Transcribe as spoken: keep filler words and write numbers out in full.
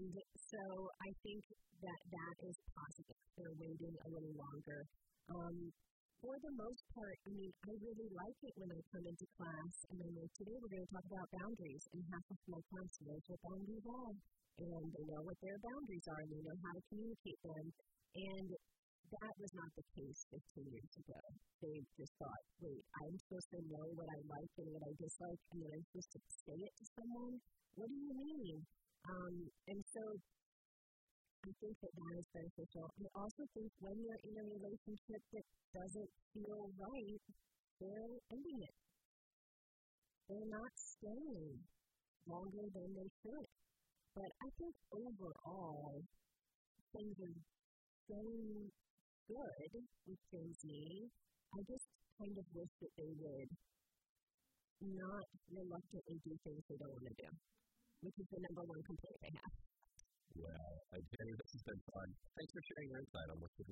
And so I think that that is positive. They're waiting a little longer. Um, for the most part, I mean, I really like it when I come into class and I know today we're going to talk about boundaries, and half of my class knows what boundaries are, and they know what their boundaries are, and they know how to communicate them. And that was not the case fifteen years ago. They just thought, wait, I'm supposed to know what I like and what I dislike, and then I'm supposed to say it to someone? What do you mean? Um, and so I think that that is beneficial. I also think when you're in a relationship that doesn't feel right, they're ending it. They're not staying longer than they should. But I think overall, things are going good with Gen Z. I just kind of wish that they would not reluctantly do things they don't want to do, which is the number one complaint I have. Well, I tell you, this has been fun. Thanks for sharing your insight on what's